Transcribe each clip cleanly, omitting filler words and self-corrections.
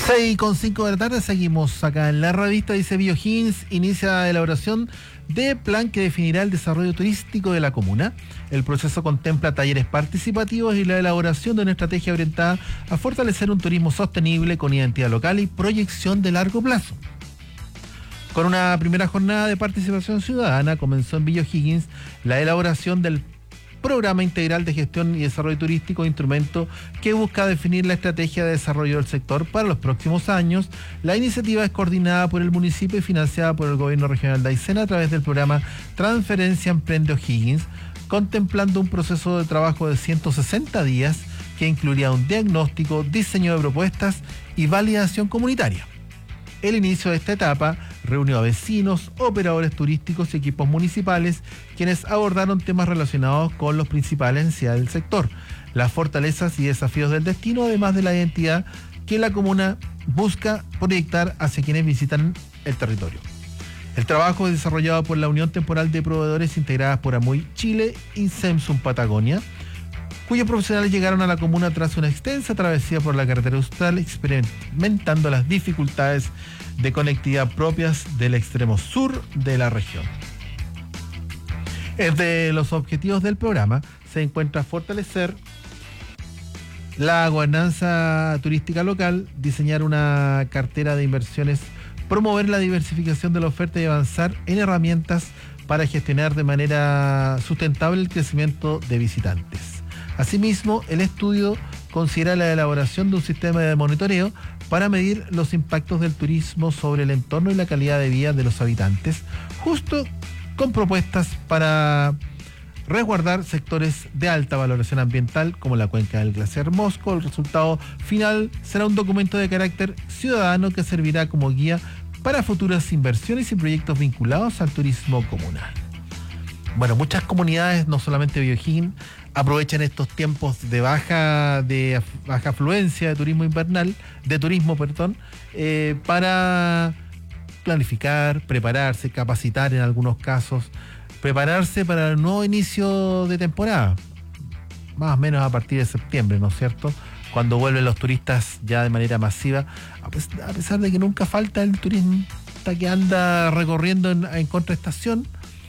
6:05 de la tarde, seguimos acá en la revista. Dice BioHiggins inicia la elaboración de plan que definirá el desarrollo turístico de la comuna. El proceso contempla talleres participativos y la elaboración de una estrategia orientada a fortalecer un turismo sostenible con identidad local y proyección de largo plazo. Con una primera jornada de participación ciudadana, comenzó en BioHiggins la elaboración del Programa Integral de Gestión y Desarrollo Turístico, instrumento que busca definir la estrategia de desarrollo del sector para los próximos años. La iniciativa es coordinada por el municipio y financiada por el Gobierno Regional de Aysén a través del programa Transferencia Emprende O'Higgins, contemplando un proceso de trabajo de 160 días que incluiría un diagnóstico, diseño de propuestas y validación comunitaria. El inicio de esta etapa reunió a vecinos, operadores turísticos y equipos municipales, quienes abordaron temas relacionados con los principales necesidades del sector, las fortalezas y desafíos del destino, además de la identidad que la comuna busca proyectar hacia quienes visitan el territorio. El trabajo es desarrollado por la Unión Temporal de Proveedores integradas por Amuy Chile y Semsum Patagonia, cuyos profesionales llegaron a la comuna tras una extensa travesía por la carretera austral, experimentando las dificultades de conectividad propias del extremo sur de la región. Entre los objetivos del programa se encuentra fortalecer la gobernanza turística local, diseñar una cartera de inversiones, promover la diversificación de la oferta y avanzar en herramientas para gestionar de manera sustentable el crecimiento de visitantes. Asimismo, el estudio considera la elaboración de un sistema de monitoreo para medir los impactos del turismo sobre el entorno y la calidad de vida de los habitantes, justo con propuestas para resguardar sectores de alta valoración ambiental como la cuenca del glaciar Mosco. El resultado final será un documento de carácter ciudadano que servirá como guía para futuras inversiones y proyectos vinculados al turismo comunal. Bueno, muchas comunidades, no solamente BioHiggins, aprovechan estos tiempos de baja afluencia de turismo invernal, para planificar, prepararse, capacitar en algunos casos, prepararse para el nuevo inicio de temporada, más o menos a partir de septiembre, ¿no es cierto?, cuando vuelven los turistas ya de manera masiva, a pesar de que nunca falta el turista que anda recorriendo en contraestación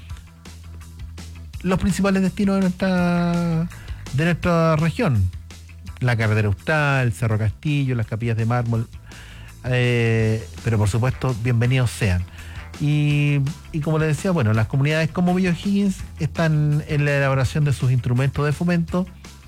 los principales destinos de nuestra región: la carretera austral, Cerro Castillo, las capillas de mármol, pero por supuesto bienvenidos sean. Y como les decía, bueno, las comunidades como BioHiggins están en la elaboración de sus instrumentos de fomento.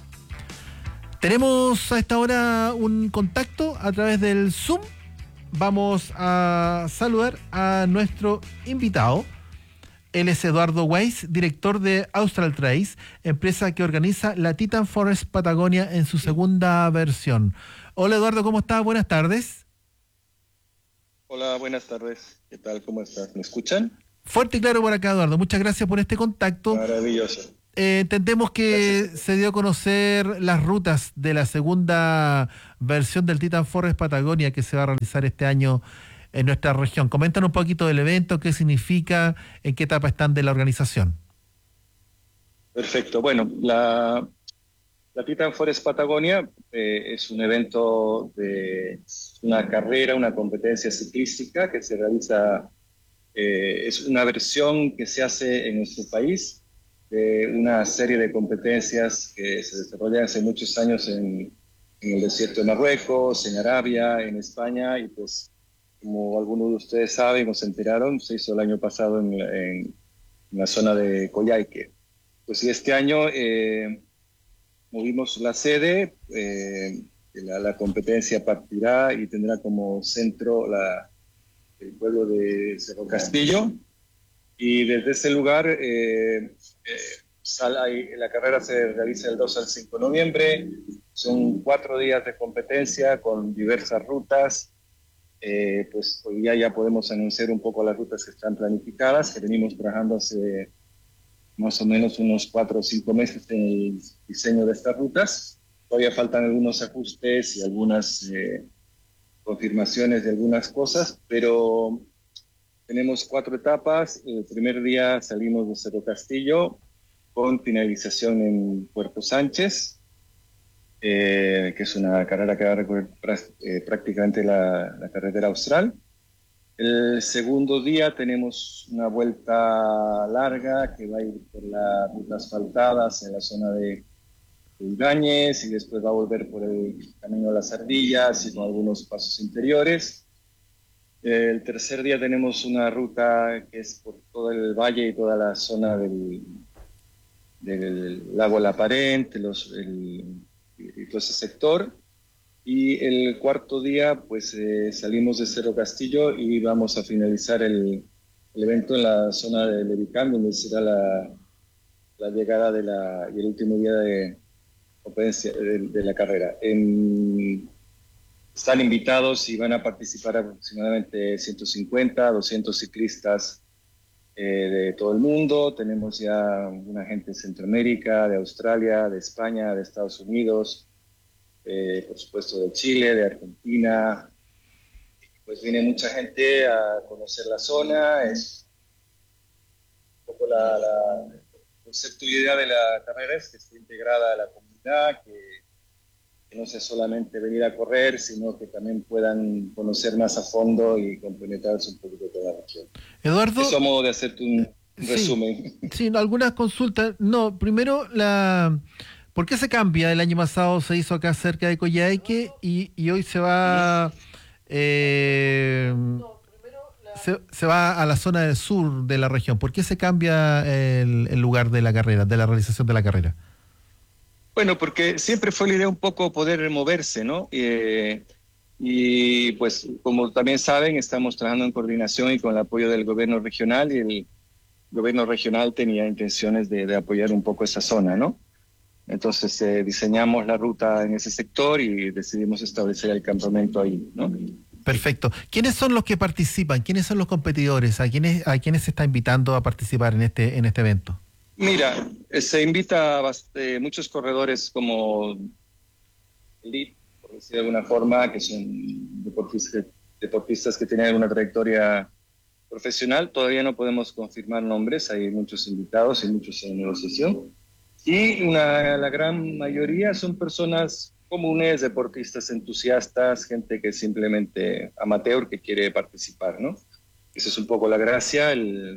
Tenemos a esta hora un contacto a través del Zoom. Vamos a saludar a nuestro invitado. Él es Eduardo Weiss, director de Austral Trace, empresa que organiza la Titan Forest Patagonia en su segunda versión. Hola Eduardo, ¿cómo estás? Buenas tardes. Hola, buenas tardes. ¿Qué tal? ¿Cómo estás? ¿Me escuchan? Fuerte y claro por acá, Eduardo. Muchas gracias por este contacto. Maravilloso. Entendemos que Gracias. se dio a conocer las rutas de la segunda versión del Titan Forest Patagonia que se va a realizar este año en nuestra región. Coméntanos un poquito del evento, qué significa, en qué etapa están de la organización. Perfecto. Bueno, la Titan Forest Patagonia es un evento de una carrera, una competencia ciclística que se realiza, es una versión que se hace en nuestro país de una serie de competencias que se desarrollan hace muchos años en el desierto de Marruecos, en Arabia, en España, y pues como algunos de ustedes saben o se enteraron, se hizo el año pasado en la zona de Coyhaique. Pues y este año movimos la sede, la competencia partirá y tendrá como centro el pueblo de Cerro Castillo, y desde ese lugar la carrera se realiza del 2 al 5 de noviembre, son 4 días de competencia con diversas rutas. Pues hoy día ya podemos anunciar un poco las rutas que están planificadas, que venimos trabajando hace más o menos unos 4 o 5 meses en el diseño de estas rutas. Todavía faltan algunos ajustes y algunas confirmaciones de algunas cosas, pero tenemos 4 etapas. El primer día salimos de Cerro Castillo con finalización en Puerto Sánchez. que es una carrera que va a recorrer prácticamente la carretera austral. El segundo día tenemos una vuelta larga que va a ir por las rutas asfaltadas en la zona de Ibáñez y después va a volver por el Camino de las Ardillas y con algunos pasos interiores. El tercer día tenemos una ruta que es por todo el valle y toda la zona del lago La Parente, y todo ese sector. Y el cuarto día, pues salimos de Cerro Castillo y vamos a finalizar el evento en la zona de Levicán, donde será la llegada y el último día de competencia de la carrera. Están invitados y van a participar aproximadamente 150, 200 ciclistas de todo el mundo. Tenemos ya una gente de Centroamérica, de Australia, de España, de Estados Unidos, por supuesto de Chile, de Argentina. Pues viene mucha gente a conocer la zona. Es un poco el concepto y idea de la carrera es que esté integrada a la comunidad, que no sea solamente venir a correr, sino que también puedan conocer más a fondo y compenetrarse un poquito con la región. Eduardo, Eso a modo de hacerte un sí, resumen. sí, algunas consultas. No, primero, ¿por qué se cambia? El año pasado se hizo acá cerca de Coyhaique y hoy se va, eh, se va a la zona del sur de la región. ¿Por qué se cambia el lugar de la carrera, de la realización de la carrera? Bueno, porque siempre fue la idea un poco poder moverse, ¿no? Y pues como también saben, estamos trabajando en coordinación y con el apoyo del gobierno regional y el gobierno regional tenía intenciones de apoyar un poco esa zona, ¿no? Entonces diseñamos la ruta en ese sector y decidimos establecer el campamento ahí, ¿no? Perfecto. ¿Quiénes son los que participan? ¿Quiénes son los competidores? ¿A quiénes se está invitando a participar en este evento? Mira, se invita a muchos corredores como elite, por decir de alguna forma, que son deportistas que tienen una trayectoria profesional. Todavía no podemos confirmar nombres, hay muchos invitados y muchos en negociación. Y la gran mayoría son personas comunes, deportistas entusiastas, gente que simplemente amateur que quiere participar, ¿no? Esa es un poco la gracia.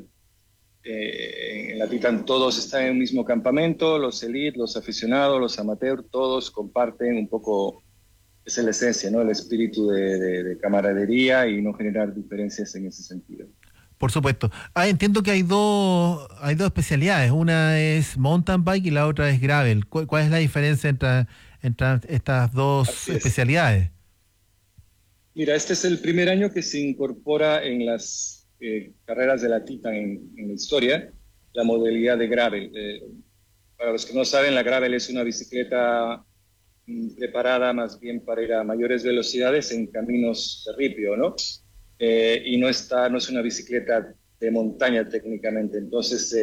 En la Titan todos están en el mismo campamento, los elite, los aficionados, los amateurs, todos comparten un poco, esa es la esencia, ¿no? El espíritu de camaradería y no generar diferencias en ese sentido. Por supuesto. Entiendo que hay dos especialidades. Una es mountain bike y la otra es gravel. ¿Cuál es la diferencia entre estas dos Así es. especialidades? Mira, este es el primer año que se incorpora en las carreras de la Titan en la historia, la modalidad de gravel. Para los que no saben, la gravel es una bicicleta preparada más bien para ir a mayores velocidades en caminos de ripio, ¿no? Y no es una bicicleta de montaña técnicamente. Entonces,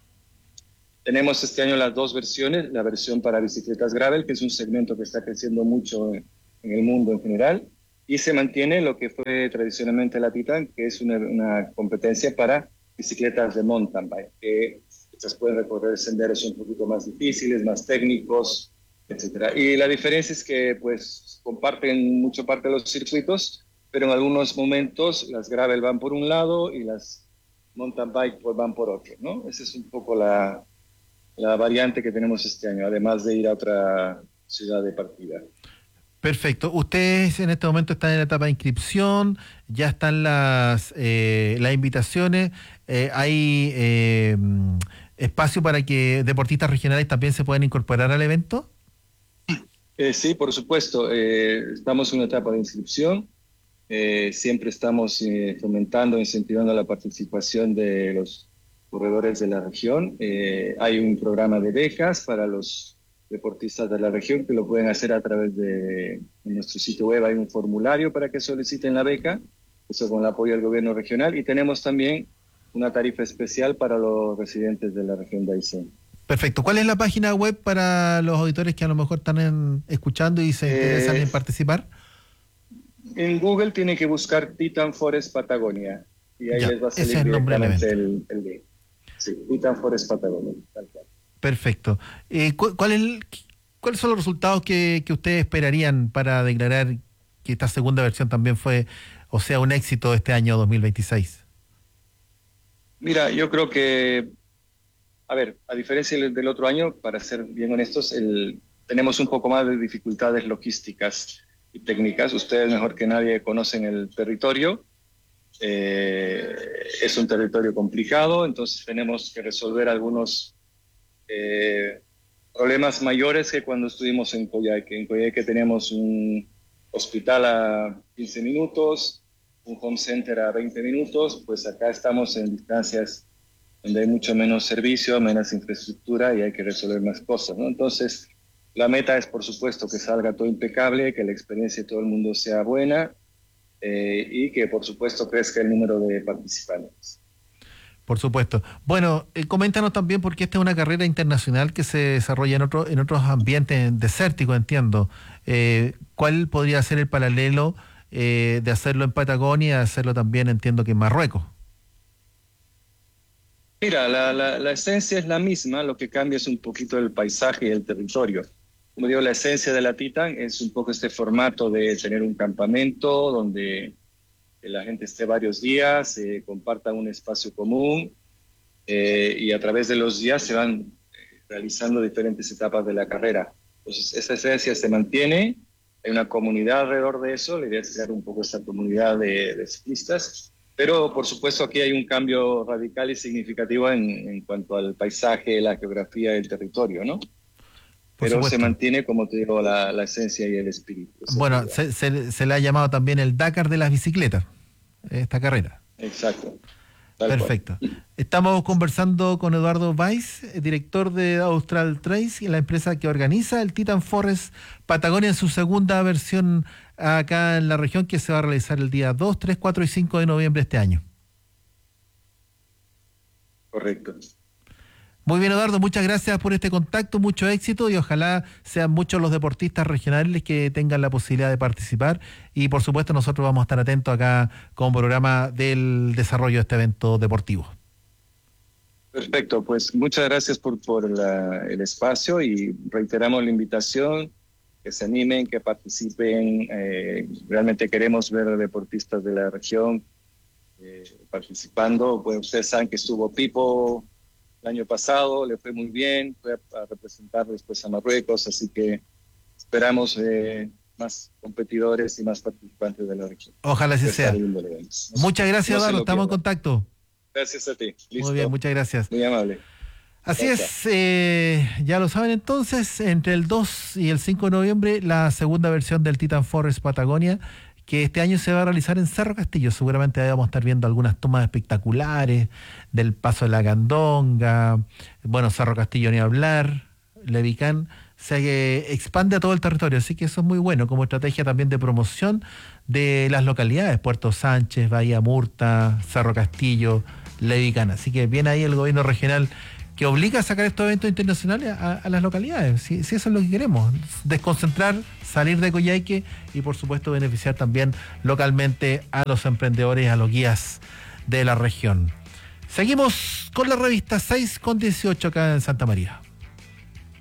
tenemos este año las dos versiones, la versión para bicicletas gravel, que es un segmento que está creciendo mucho en el mundo en general, y se mantiene lo que fue tradicionalmente la Titan, que es una competencia para bicicletas de mountain bike, que estas pueden recorrer senderos un poquito más difíciles, más técnicos, etcétera. Y la diferencia es que pues comparten mucho parte de los circuitos, pero en algunos momentos las gravel van por un lado y las mountain bike pues van por otro, ¿no? Esa es un poco la variante que tenemos este año, además de ir a otra ciudad de partida. Perfecto. Ustedes en este momento están en la etapa de inscripción, ya están las invitaciones, hay espacio para que deportistas regionales también se puedan incorporar al evento. Sí, por supuesto. Estamos en una etapa de inscripción. Siempre estamos fomentando, incentivando la participación de los corredores de la región. Hay un programa de becas para los deportistas de la región que lo pueden hacer a través de nuestro sitio web. Hay un formulario para que soliciten la beca, eso con el apoyo del gobierno regional. Y tenemos también una tarifa especial para los residentes de la región de Aysén. Perfecto. ¿Cuál es la página web para los auditores que a lo mejor están escuchando y se interesan Eh, en participar? En Google tienen que buscar Titan Forest Patagonia y ahí Ya, les va a ese salir es el nombre del directamente evento. el link. Sí, Titan Forest Patagonia, tal cual. Perfecto. ¿Cuál es ¿Cuáles son los resultados que ustedes esperarían para declarar que esta segunda versión también fue, o sea, un éxito este año 2026? Mira, yo creo que, a ver, a diferencia del otro año, para ser bien honestos, tenemos un poco más de dificultades logísticas y técnicas. Ustedes mejor que nadie conocen el territorio. Es un territorio complicado, entonces tenemos que resolver algunos problemas mayores que cuando estuvimos en Coyhaique. En Coyhaique tenemos un hospital a 15 minutos, un home center a 20 minutos, pues acá estamos en distancias donde hay mucho menos servicio, menos infraestructura y hay que resolver más cosas, ¿no? Entonces, la meta es, por supuesto, que salga todo impecable, que la experiencia de todo el mundo sea buena y que, por supuesto, crezca el número de participantes. Por supuesto. Bueno, coméntanos también, porque esta es una carrera internacional que se desarrolla en otros ambientes desérticos, entiendo. ¿Cuál podría ser el paralelo de hacerlo en Patagonia y de hacerlo también, entiendo, que en Marruecos? Mira, la esencia es la misma, lo que cambia es un poquito el paisaje y el territorio. Como digo, la esencia de la Titan es un poco este formato de tener un campamento donde la gente esté varios días, comparta un espacio común y a través de los días se van realizando diferentes etapas de la carrera. Entonces, esa esencia se mantiene, hay una comunidad alrededor de eso, la idea es crear un poco esa comunidad de ciclistas, pero por supuesto aquí hay un cambio radical y significativo en cuanto al paisaje, la geografía y el territorio, ¿no? Pero se mantiene, como te digo, la esencia y el espíritu. Bueno, se le ha llamado también el Dakar de las bicicletas, esta carrera. Exacto. Perfecto. Estamos conversando con Eduardo Weiss, director de Austral Trace, la empresa que organiza el Titan Forest Patagonia en su segunda versión acá en la región, que se va a realizar el día 2, 3, 4 y 5 de noviembre de este año. Correcto. Muy bien, Eduardo, muchas gracias por este contacto, mucho éxito y ojalá sean muchos los deportistas regionales que tengan la posibilidad de participar y por supuesto nosotros vamos a estar atentos acá con programa del desarrollo de este evento deportivo. Perfecto, pues muchas gracias por el espacio y reiteramos la invitación, que se animen, que participen. Realmente queremos ver a deportistas de la región participando. Pues ustedes saben que estuvo Pipo el año pasado, le fue muy bien, fue a representar después a Marruecos, así que esperamos más competidores y más participantes de la región. Ojalá así sea. Muchas gracias, Eduardo, estamos en contacto. Gracias a ti. Listo. Muy bien, muchas gracias. Muy amable. Así es, ya lo saben entonces, entre el 2 y el 5 de noviembre, la segunda versión del Titan Forest Patagonia, que este año se va a realizar en Cerro Castillo. Seguramente ahí vamos a estar viendo algunas tomas espectaculares del Paso de la Candonga, bueno, Cerro Castillo ni hablar, Levicán, se expande a todo el territorio, así que eso es muy bueno como estrategia también de promoción de las localidades, Puerto Sánchez, Bahía Murta, Cerro Castillo, Levicán, así que viene ahí el gobierno regional que obliga a sacar estos eventos internacionales a las localidades, si eso es lo que queremos, desconcentrar, salir de Coyhaique y por supuesto beneficiar también localmente a los emprendedores, a los guías de la región. Seguimos con la revista 6 con 18 acá en Santa María.